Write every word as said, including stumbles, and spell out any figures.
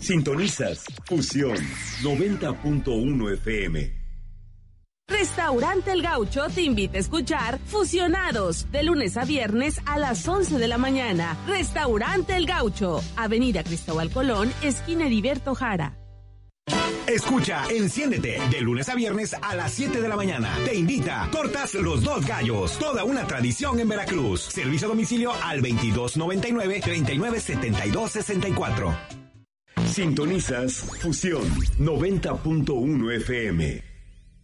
Sintonizas Fusión noventa punto uno F M. Restaurante El Gaucho te invita a escuchar Fusionados de lunes a viernes a las once de la mañana. Restaurante El Gaucho, Avenida Cristóbal Colón, esquina Heriberto Jara. Escucha Enciéndete de lunes a viernes a las siete de la mañana. Te invita Tortas Los Dos Gallos, toda una tradición en Veracruz. Servicio a domicilio al veintidós noventa y nueve, treinta y nueve setenta y dos sesenta y cuatro. Sintonizas Fusión noventa punto uno F M.